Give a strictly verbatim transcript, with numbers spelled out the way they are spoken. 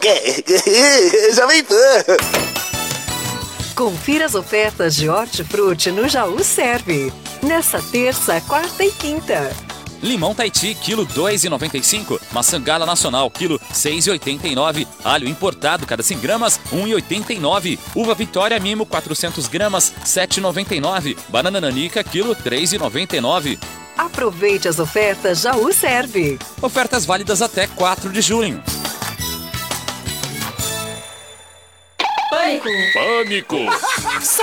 Jovem Pan. Confira as ofertas de Hortifruti no Jaú Serve. Nessa terça, quarta e quinta. Limão Tahiti, quilo dois reais e noventa e cinco. Maçã Gala Nacional, quilo seis reais e oitenta e nove. Alho importado, cada cem gramas, um real e oitenta e nove. Uva Vitória Mimo, quatrocentas gramas, sete reais e noventa e nove. Banana Nanica, quilo três reais e noventa e nove. Aproveite as ofertas Jaú Serve. Ofertas válidas até quatro de junho. Pânico! Pânico!